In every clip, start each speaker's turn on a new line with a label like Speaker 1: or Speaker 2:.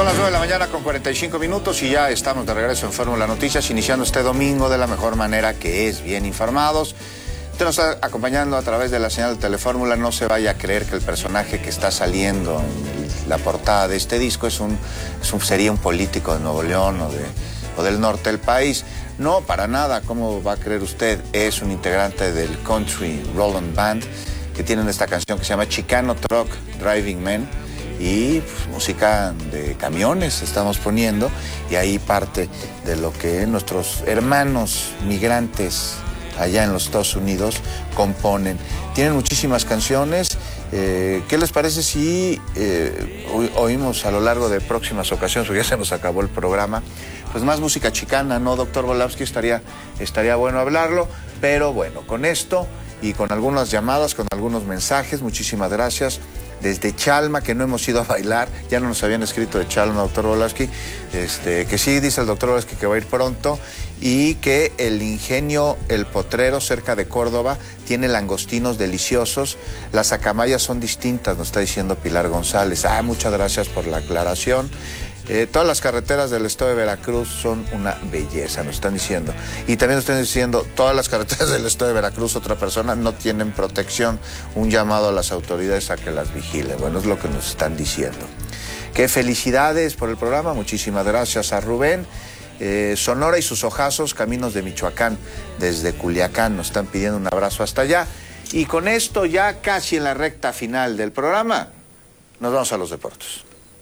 Speaker 1: Son las 9 de la mañana con 45 minutos y ya estamos de regreso en Fórmula Noticias, iniciando este domingo de la mejor manera, que es bien informados. Usted nos está acompañando a través de la señal de Telefórmula. No se vaya a creer que el personaje que está saliendo en la portada de este disco sería un político de Nuevo León o del norte del país. No, para nada. ¿Cómo va a creer usted? Es un integrante del Country Roland Band, que tienen esta canción que se llama Chicano Truck Driving Men, y pues, música de camiones estamos poniendo, y ahí parte de lo que nuestros hermanos migrantes allá en los Estados Unidos componen. Tienen muchísimas canciones. ¿Qué les parece si oímos a lo largo de próximas ocasiones, porque ya se nos acabó el programa, pues más música chicana, ¿no, doctor Volavsky? Estaría bueno hablarlo, pero bueno, con esto y con algunas llamadas, con algunos mensajes, muchísimas gracias. Desde Chalma, que no hemos ido a bailar, ya no nos habían escrito de Chalma, doctor Volavsky, que sí, dice el doctor Volavsky que va a ir pronto, y que el Ingenio El Potrero, cerca de Córdoba, tiene langostinos deliciosos. Las acamayas son distintas, nos está diciendo Pilar González. Muchas gracias por la aclaración. Todas las carreteras del estado de Veracruz son una belleza, nos están diciendo. Y también nos están diciendo, todas las carreteras del estado de Veracruz, otra persona, no tienen protección. Un llamado a las autoridades a que las vigilen. Bueno, es lo que nos están diciendo. Qué felicidades por el programa, muchísimas gracias a Rubén. Sonora y sus ojazos, caminos de Michoacán, desde Culiacán, nos están pidiendo un abrazo hasta allá. Y con esto, ya casi en la recta final del programa, nos vamos a los deportes.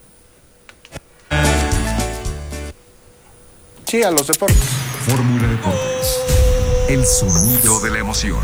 Speaker 1: Sí, a los deportes.
Speaker 2: Fórmula Deportes. El sonido de la emoción.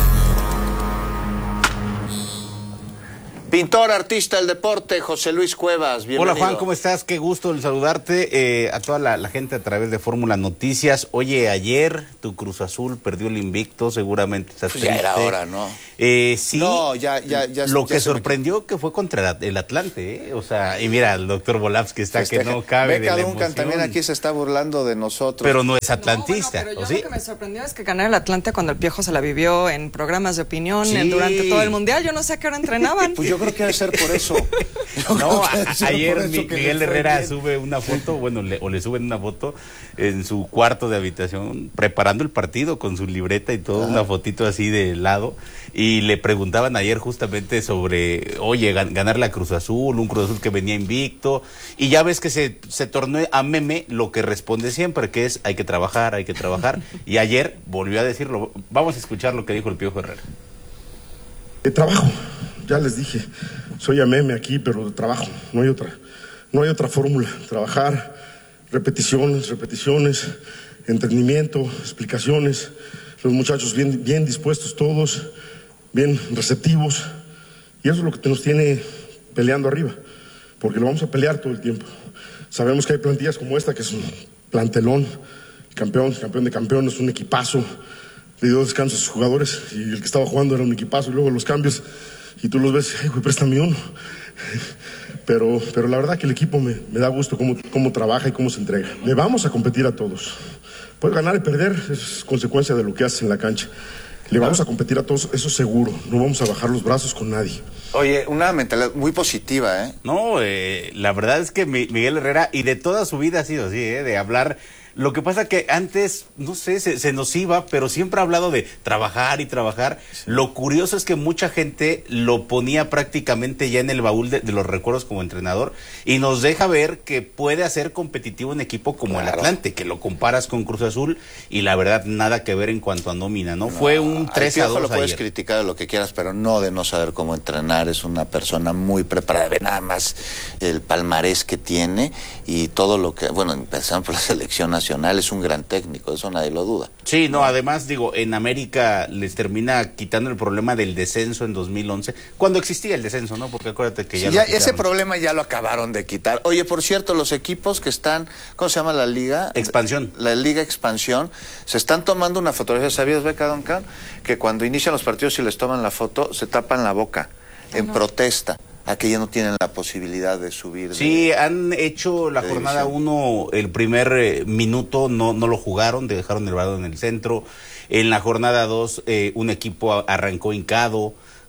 Speaker 1: Pintor, artista del deporte, José Luis Cuevas, bienvenido.
Speaker 3: Hola Juan, ¿cómo estás? Qué gusto el saludarte, a toda la gente a través de Fórmula Noticias. Oye, ayer tu Cruz Azul perdió el invicto, seguramente estás triste.
Speaker 1: Ya era hora, ¿no?
Speaker 3: Sí.
Speaker 1: No, ya.
Speaker 3: Lo que sorprendió que fue contra el Atlante, O sea, y mira, el doctor Volavsky está que no cabe de la emoción.
Speaker 1: Duncan también aquí se está burlando de nosotros.
Speaker 3: Pero no es atlantista,
Speaker 4: pero yo
Speaker 3: ¿o sí?
Speaker 4: lo que me sorprendió es que ganara el Atlante cuando el Piojo se la vivió en programas de opinión
Speaker 3: Sí.
Speaker 4: Durante todo el Mundial. Yo no sé a qué hora entrenaban.
Speaker 1: Pues yo creo que debe ser por eso.
Speaker 3: No, ayer Miguel Herrera sube una foto, le suben una foto en su cuarto de habitación, preparando el partido con su libreta y todo, una fotito así de lado, y le preguntaban ayer justamente sobre, oye, ganar la Cruz Azul, un Cruz Azul que venía invicto, y ya ves que se tornó a meme lo que responde siempre, que es hay que trabajar, y ayer volvió a decirlo. Vamos a escuchar lo que dijo el Piojo Herrera.
Speaker 5: Trabajo, ya les dije, soy a meme aquí, pero trabajo, no hay otra fórmula. Trabajar, repeticiones, entendimiento, explicaciones, los muchachos bien dispuestos todos, bien receptivos, y eso es lo que nos tiene peleando arriba, porque lo vamos a pelear todo el tiempo. Sabemos que hay plantillas como esta, que es un plantelón, campeón de campeones, un equipazo. Le dio descanso a sus jugadores y el que estaba jugando era un equipazo, y luego los cambios y tú los ves, güey, préstame uno. Pero la verdad que el equipo me da gusto cómo trabaja y cómo se entrega. Le vamos a competir a todos. Puede ganar y perder, es consecuencia de lo que haces en la cancha. Le vamos a competir a todos, eso seguro. No vamos a bajar los brazos con nadie.
Speaker 1: Oye, una mentalidad muy positiva, ¿eh?
Speaker 3: No, la verdad es que Miguel Herrera, y de toda su vida ha sido así, de hablar. Lo que pasa que antes, no sé, se nos iba, pero siempre ha hablado de trabajar y trabajar. Sí. Lo curioso es que mucha gente lo ponía prácticamente ya en el baúl de los recuerdos como entrenador, y nos deja ver que puede hacer competitivo un equipo como el Atlante, que lo comparas con Cruz Azul, y la verdad nada que ver en cuanto a nómina, ¿no? Fue un 3-2
Speaker 1: lo puedes
Speaker 3: ayer.
Speaker 1: criticar de lo que quieras, pero no de no saber cómo entrenar. Es una persona muy preparada, ve nada más el palmarés que tiene y todo lo que, bueno, empezando por la selección nacional, es un gran técnico, eso nadie lo duda.
Speaker 3: Sí, no, además, digo, en América les termina quitando el problema del descenso en 2011, cuando existía el descenso, ¿no? Porque acuérdate que
Speaker 1: ya ese problema ya lo acabaron de quitar. Oye, por cierto, los equipos que están, ¿cómo se llama la liga?
Speaker 3: Expansión.
Speaker 1: La Liga Expansión, se están tomando una fotografía. ¿Sabías, Beca Duncan, que cuando inician los partidos y les toman la foto, se tapan la boca en protesta a que ya no tienen la posibilidad de subir?
Speaker 3: Sí, han hecho la jornada 1, el primer minuto no lo jugaron, dejaron el balón en el centro. En la jornada 2, un equipo arrancó hincado.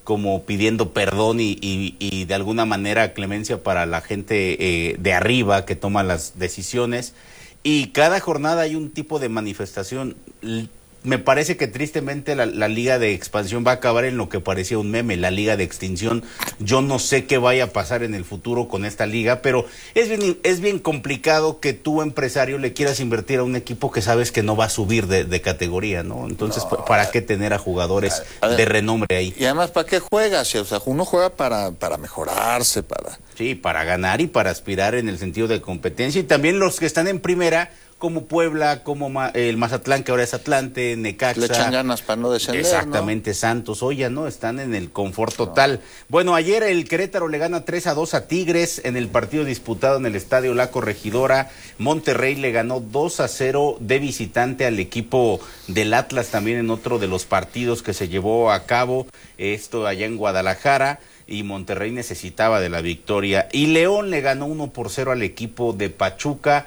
Speaker 3: como pidiendo perdón y de alguna manera clemencia para la gente de arriba que toma las decisiones. Y cada jornada hay un tipo de manifestación. Me parece que tristemente la liga de expansión va a acabar en lo que parecía un meme, la liga de extinción. Yo no sé qué vaya a pasar en el futuro con esta liga, pero es bien complicado que tú, empresario, le quieras invertir a un equipo que sabes que no va a subir de categoría, ¿no? Entonces, no, ¿para qué tener a jugadores de renombre ahí?
Speaker 1: Y además, ¿para qué juegas? O sea, uno juega para mejorarse,
Speaker 3: Sí, para ganar y para aspirar en el sentido de competencia. Y también los que están en primera, como Puebla, como el Mazatlán, que ahora es Atlante, Necaxa.
Speaker 1: Le echan ganas para no descender,
Speaker 3: exactamente, ¿no? Santos, Oya, ¿no? Están en el confort total. No. Bueno, ayer el Querétaro le gana 3-2 a Tigres en el partido disputado en el Estadio La Corregidora. Monterrey le ganó 2-0 de visitante al equipo del Atlas, también en otro de los partidos que se llevó a cabo, esto allá en Guadalajara. Y Monterrey necesitaba de la victoria. Y León le ganó 1-0 al equipo de Pachuca.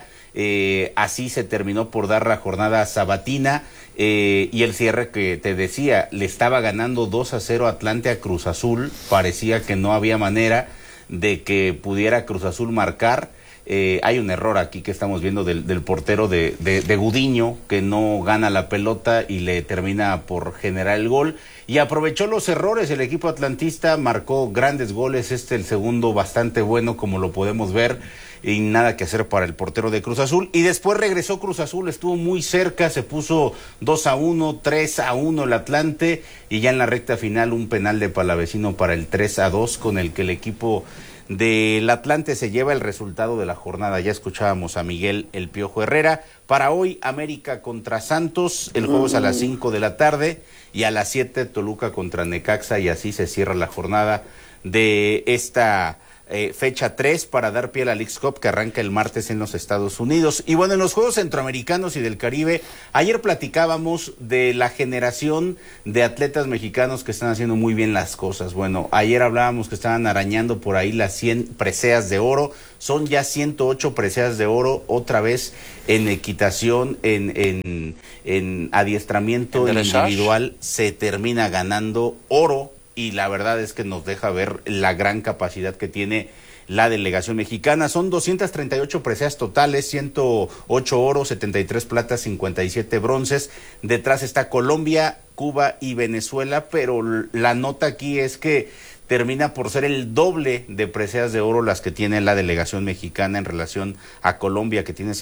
Speaker 3: Así se terminó por dar la jornada sabatina, y el cierre que te decía, le estaba ganando 2-0 Atlante a Cruz Azul. Parecía que no había manera de que pudiera Cruz Azul marcar. Hay un error aquí que estamos viendo del portero de Gudiño, que no gana la pelota y le termina por generar el gol. Y aprovechó los errores el equipo atlantista, marcó grandes goles, el segundo bastante bueno, como lo podemos ver, y nada que hacer para el portero de Cruz Azul. Y después regresó Cruz Azul, estuvo muy cerca, se puso 2-1, 3-1 el Atlante, y ya en la recta final un penal de Palavecino para el 3-2, con el que el equipo del Atlante se lleva el resultado de la jornada. Ya escuchábamos a Miguel El Piojo Herrera. Para hoy, América contra Santos, el juego es a las 5 de la tarde, y a las 7 Toluca contra Necaxa, y así se cierra la jornada de esta fecha 3 para dar pie a la Leagues Cup, que arranca el martes en los Estados Unidos. Y bueno, en los Juegos Centroamericanos y del Caribe, ayer platicábamos de la generación de atletas mexicanos que están haciendo muy bien las cosas. Bueno, ayer hablábamos que estaban arañando por ahí las 100 preseas de oro. Son ya 108 preseas de oro, otra vez en equitación, en adiestramiento individual, se termina ganando oro. Y la verdad es que nos deja ver la gran capacidad que tiene la delegación mexicana. Son 238 preseas totales, 108 oros, 73 platas, 57 bronces. Detrás está Colombia, Cuba y Venezuela, pero la nota aquí es que termina por ser el doble de preseas de oro las que tiene la delegación mexicana en relación a Colombia, que tiene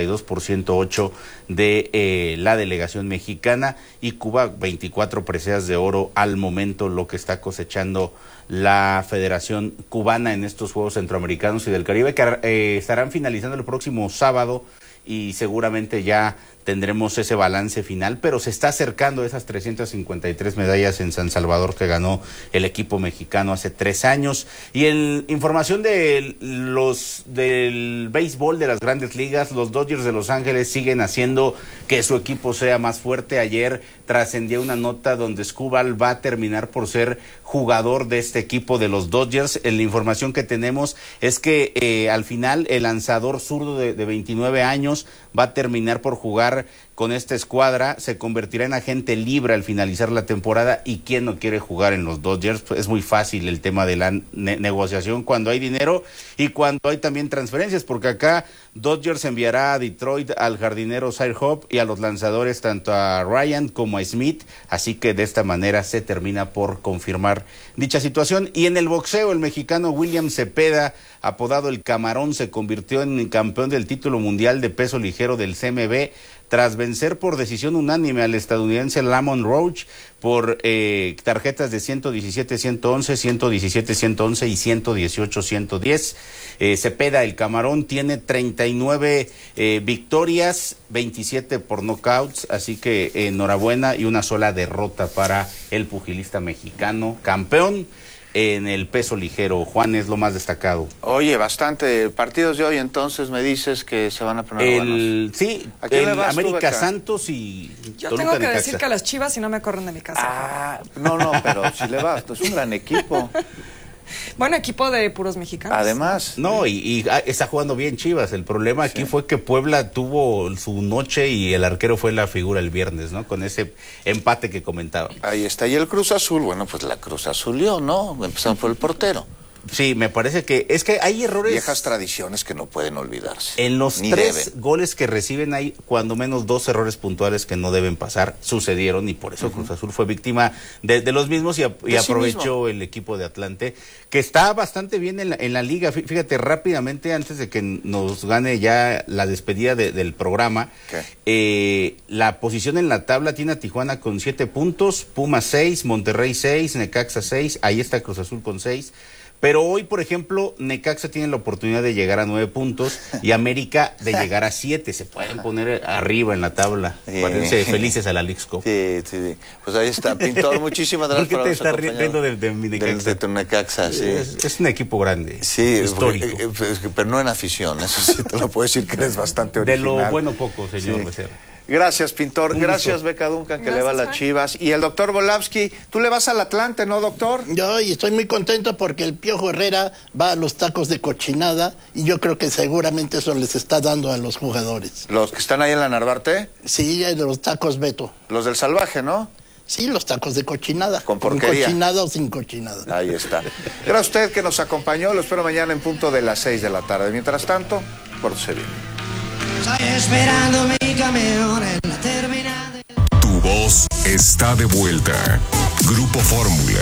Speaker 3: 52.8 de la delegación mexicana, y Cuba 24 preseas de oro al momento, lo que está cosechando la Federación Cubana en estos Juegos Centroamericanos y del Caribe, que estarán finalizando el próximo sábado, y seguramente ya tendremos ese balance final, pero se está acercando esas 353 medallas en San Salvador que ganó el equipo mexicano hace 3 años. Y en información del béisbol de las grandes ligas, los Dodgers de Los Ángeles siguen haciendo que su equipo sea más fuerte. Ayer trascendió una nota donde Skubal va a terminar por ser jugador de este equipo de los Dodgers. La información que tenemos es que al final el lanzador zurdo de 29 años va a terminar por jugar con esta escuadra, se convertirá en agente libre al finalizar la temporada. ¿Y quién no quiere jugar en los Dodgers? Pues es muy fácil el tema de la negociación cuando hay dinero y cuando hay también transferencias, porque acá Dodgers enviará a Detroit al jardinero Sire Hope y a los lanzadores tanto a Ryan como a Smith, así que de esta manera se termina por confirmar dicha situación. Y en el boxeo, el mexicano William Cepeda, apodado el Camarón, se convirtió en campeón del título mundial de peso ligero del CMB tras vencer por decisión unánime al estadounidense Lamont Roach por tarjetas de 117-111, 117-111 y 118-110. Cepeda, el Camarón, tiene 39 victorias, 27 por knockouts, así que enhorabuena, y una sola derrota para el pugilista mexicano, campeón en el peso ligero. Juan, es lo más destacado.
Speaker 1: Oye, bastante partidos de hoy, entonces me dices que se van a poner buenos.
Speaker 3: Sí, el América Santos y
Speaker 4: yo
Speaker 3: Toluca,
Speaker 4: tengo que
Speaker 3: Necaxa.
Speaker 4: decir que a las Chivas si no me corren de mi casa.
Speaker 1: No, pero si le vas, es un gran equipo.
Speaker 4: Bueno, equipo de puros mexicanos.
Speaker 1: Además.
Speaker 3: No, y está jugando bien Chivas. El problema aquí fue que Puebla tuvo su noche y el arquero fue la figura el viernes, ¿no? Con ese empate que comentaba.
Speaker 1: Ahí está. Y el Cruz Azul, bueno, pues la Cruz Azulió, ¿no? Empezando por el portero.
Speaker 3: Sí, me parece que es que hay errores.
Speaker 1: Viejas tradiciones que no pueden olvidarse.
Speaker 3: En los
Speaker 1: Ni
Speaker 3: 3
Speaker 1: deben.
Speaker 3: goles que reciben hay cuando menos 2 errores puntuales que no deben pasar, sucedieron y por eso Cruz Azul fue víctima de los mismos y aprovechó
Speaker 1: mismo.
Speaker 3: el equipo de Atlante, que está bastante bien en la liga. Fíjate, rápidamente, antes de que nos gane ya la despedida del programa, la posición en la tabla tiene a Tijuana con 7 puntos, Pumas 6, Monterrey 6, Necaxa 6, ahí está Cruz Azul con 6. Pero hoy, por ejemplo, Necaxa tiene la oportunidad de llegar a 9 puntos y América de llegar a 7. Se pueden poner arriba en la tabla. Parece felices a la Leagues Cup.
Speaker 1: Sí. Pues ahí está, Pintor. Muchísimas gracias.
Speaker 3: ¿Por qué te estás riendo de mi Necaxa?
Speaker 1: De tu Necaxa, sí.
Speaker 3: Es un equipo grande.
Speaker 1: Sí,
Speaker 3: histórico.
Speaker 1: Pero no en afición. Eso sí te lo puedo decir que eres bastante original.
Speaker 3: De lo bueno poco, señor Becerra.
Speaker 1: Gracias, Pintor. Gracias, Beca Duncan, que le va a las Chivas. Y el doctor Volavsky, tú le vas al Atlante, ¿no, doctor?
Speaker 6: Yo estoy muy contento porque el Piojo Herrera va a los tacos de cochinada y yo creo que seguramente eso les está dando a los jugadores.
Speaker 1: ¿Los que están ahí en la Narvarte?
Speaker 6: Sí, de los tacos Beto.
Speaker 1: Los del Salvaje, ¿no?
Speaker 6: Sí, los tacos de cochinada.
Speaker 1: Con porquería.
Speaker 6: ¿Con cochinada o sin cochinada?
Speaker 1: Ahí está. Gracias a usted que nos acompañó. Lo espero mañana en punto de las 6 de la tarde. Mientras tanto, pórtese bien.
Speaker 7: Estoy esperando mi camión en la terminal.
Speaker 2: Tu voz está de vuelta. Grupo Fórmula.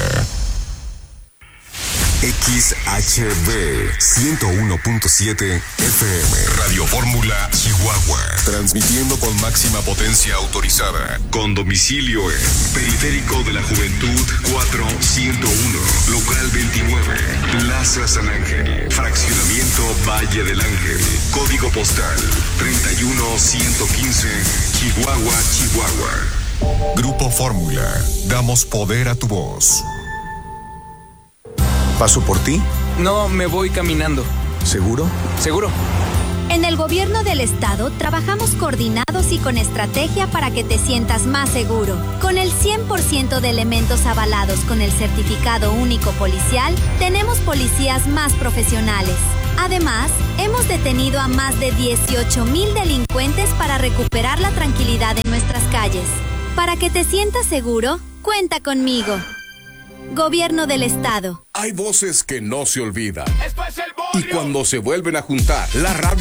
Speaker 2: XHB 101.7 FM. Radio Fórmula Chihuahua. Transmitiendo con máxima potencia autorizada. Con domicilio en Periférico de la Juventud 4101. Local 29. Plaza San Ángel. Fraccionamiento Valle del Ángel. Código postal 31115. Chihuahua, Chihuahua. Grupo Fórmula. Damos poder a tu voz.
Speaker 8: ¿Paso por ti?
Speaker 9: No, me voy caminando.
Speaker 8: ¿Seguro?
Speaker 9: ¿Seguro?
Speaker 10: En el gobierno del estado trabajamos coordinados y con estrategia para que te sientas más seguro. Con el 100% de elementos avalados con el certificado único policial, tenemos policías más profesionales. Además, hemos detenido a más de 18,000 delincuentes para recuperar la tranquilidad en nuestras calles. Para que te sientas seguro, cuenta conmigo. Gobierno del Estado.
Speaker 2: Hay voces que no se olvidan. Y cuando se vuelven a juntar, la radio